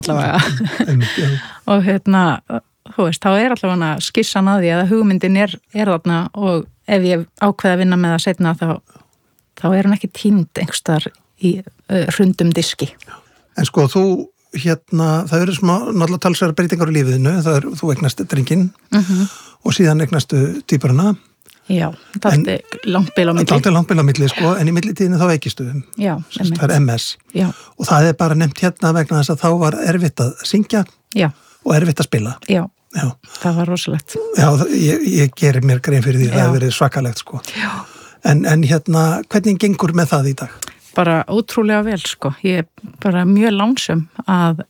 allavega. Og þú veist, þá allavega skissan að því að hugmyndin þarna og ef ég ákveða að vinna með það seinna þá hún ekki týnd einhverstaðar í hrundum diski. En sko, það eru smá náttúrulega talsverðar breytingar í lífiðinu, þú eignast drenginn og síðan eignastu tvíburana. Já, það langt bil á milli. Það langt bil á milli, sko, en í millitíðinu þá veikistu. Já, það MS. Já. Og það bara nefnt hérna vegna þess að þá var erfitt að syngja og erfitt að spila. Já, það var rosalegt. Já, ég gerir mér grein fyrir því að það hefur verið svakalegt, sko. Já. En hvernig gengur með það í dag? Bara ótrúlega vel, sko. Ég bara mjög lánsum að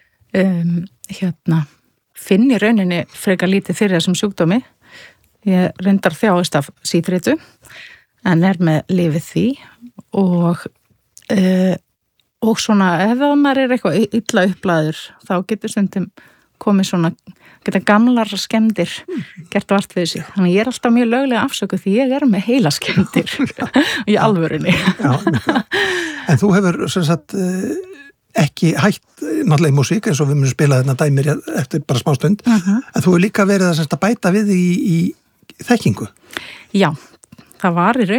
finna í rauninni frekar lítið fyrir þessum sjúkdómi. Ég reyndar þjáist af síþritu en með lyfið því og svona ef maður eitthvað illa upplæður þá getur stundum komið svona geta gamlar skemmdir gert vart við sig. Þannig ég alltaf mjög löglega afsökuð því ég með heila skemmdir í alvörunni. Já, en þú hefur sem sagt ekki hætt náttúrulega í músík eins og við munum spila þarna dæmir eftir bara smá stund en þú hefur líka verið að bæta við í þekkingu. Já, það var í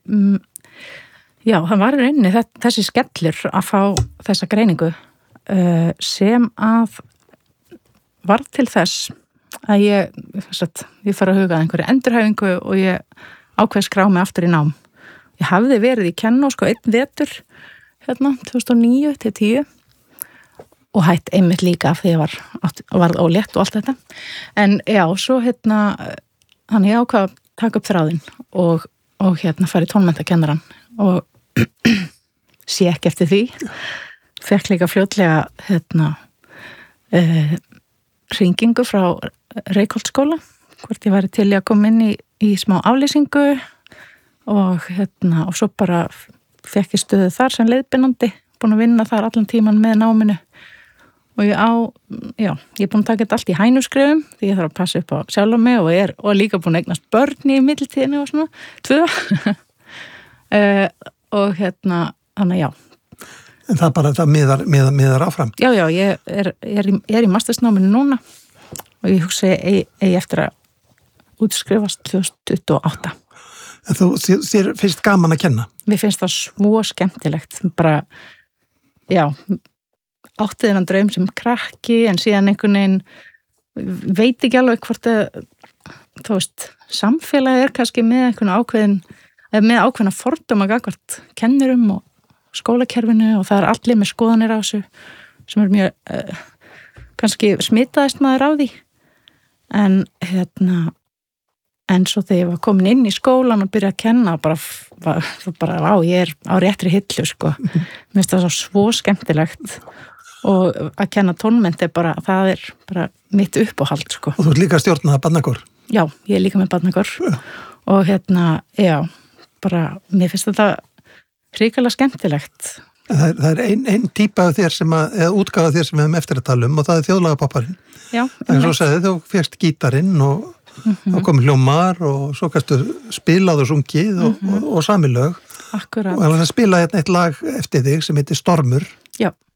rauninni þessi skellur að fá þessa greiningu sem að var til þess að ég fara að huga að einhverju endurhæfingu og ég ákveð skrá mig aftur í nám. Ég hafði verið í Kennó einn vetur 2009 til 10 og hætt einmitt líka af því ég var ólétt og allt þetta. En já, svo hann ég ákvað að taka upp þráðinn og fara í tónmenntakennaran og sé ekki eftir því. Fekk líka fljótlega hringingu frá Reykholtsskóla hvort ég væri til að koma inn í smá aflýsingu og svo bara fekk ég stöðu þar sem leiðbeinandi, búin að vinna þar allan tíman með náminu og ég er búin að taka þetta allt í hænuskrifum því ég þarf að passa upp á sjálf mig og líka búin að eignast börn í millitíðinu og svona, 2 og þannig já. En það bara miðar áfram? Já, ég er í mastersnáminu núna og ég hugsa ég eftir að útskrifast 2028. En þér finnst gaman að kenna? Mér finnst það svo skemmtilegt, bara, átti þennan draum sem krakki en síðan einhvern veginn veit ekki alveg hvort þú veist, samfélagið kannski með ákveðna fordóma gagnvart kennurum og skólakerfinu og það allir með skoðanir á þessu sem mjög kannski smitaðist maður á því en svo þegar ég var komin inn í skólan og byrja að kenna bara ég á réttri hillu sko. Mér finnst það svo skemmtilegt og að kenna tónmennt það bara mitt uppáhald sko. Og þú ert líka að stjórna barnakór? Já, ég er líka með barnakór og bara mér finnst þetta hrikalega skemmtilegt. Það er ein típa af þér eða útgáfa af þér sem við hefum eftir að tala og það er þjóðlagapapparinn. Já. En svo sagði þú fékkst gítarinn og þá kom hljómar og svo kannstu spilað og sungið og sami lög. Akkurat. Og það spilaði eitt lag eftir þig sem heitir Stormur. Já.